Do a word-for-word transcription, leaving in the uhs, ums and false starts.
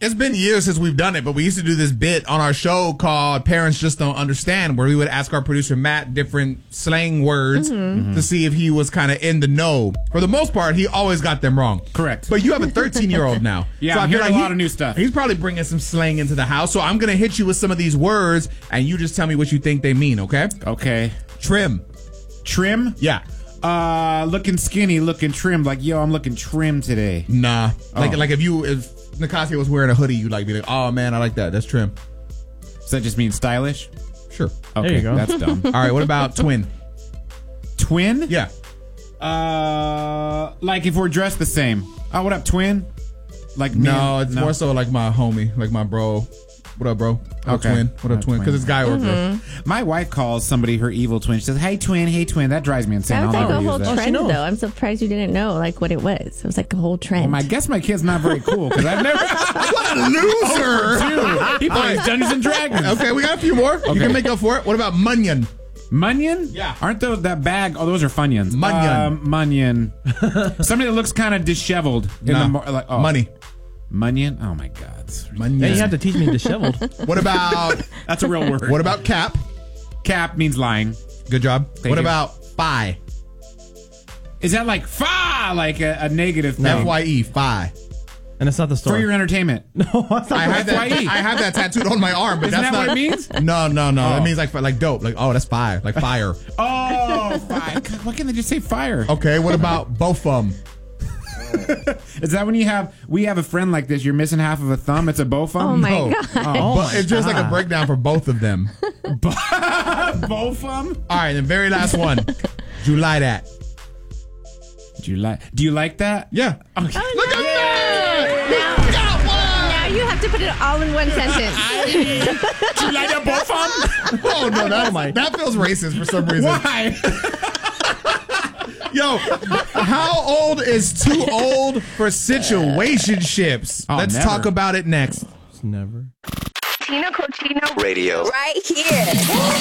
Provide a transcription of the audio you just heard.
It's been years since we've done it, but we used to do this bit on our show called Parents Just Don't Understand, where we would ask our producer Matt different slang words mm-hmm. to see if he was kind of in the know. For the most part, he always got them wrong. Correct. But you have a thirteen-year-old now. Yeah, so I'm I feel hearing like a he, lot of new stuff. He's probably bringing some slang into the house. So I'm going to hit you with some of these words, and you just tell me what you think they mean, okay? Okay. Trim. Trim? Yeah. Uh, looking skinny, looking trim. Like, yo, I'm looking trim today. Nah. Oh. Like, like if you... if Nicasia was wearing a hoodie, you'd like be like, oh man, I like that. That's trim. Does that just mean stylish? Sure. Okay, there you go. That's dumb. All right, what about twin? Twin? Yeah. Uh, like if we're dressed the same. Oh, what up, twin? Like me no, and, it's no. more so like my homie, like my bro. What up, bro? What okay. up, twin? What up, twin? Because it's guy or girl. My wife calls somebody her evil twin. She says, "Hey, twin. Hey, twin." That drives me insane. That was I'll like a never whole use that. trend, Oh, though. I'm surprised you didn't know like what it was. It was like a whole trend. Well, I guess my kid's not very cool because I've never. What a loser! Dude, he plays Dungeons and Dragons. Okay, we got a few more. Okay. You can make up for it. What about Munyon? Munyon? Yeah. Aren't those that bag? Oh, those are Funyuns. Munyon. Um, Munyon. Somebody that looks kind of disheveled. In Nah. the mo- like, oh. Money. Munyon? Oh my God. Munyon. Yeah, you have to teach me disheveled. What about That's a real word. what about cap? Cap means lying. Good job. Thank what you. about phi? Is that like fa? Like a, a negative thing? F Y E. Phi. And it's not the store. For your entertainment. No, that's not I have that. F Y E. I have that tattooed on my arm, but Isn't that's that not what it means? No, no, no. Oh. It means like like dope. Like oh, that's fire. Like fire. Oh, fire. God, why can't they just say fire? Okay. What about both of them? Is that when you have, we have a friend like this, you're missing half of a thumb, it's a bow thumb? Oh my No. God. Oh, But it's just like a breakdown for both of them. bow thumb? All right, the very last one. Do you like that? Do you like, do you like that? Yeah. Okay. Look at that! Now, You got one! now you have to put it all in one sentence. Do you like that bow thumb? Oh no, that, Oh, my. that feels racist for some reason. Why? Yo, how old is too old for situationships? Oh, Let's never. talk about it next. Never. Tina Cochino Radio. right here.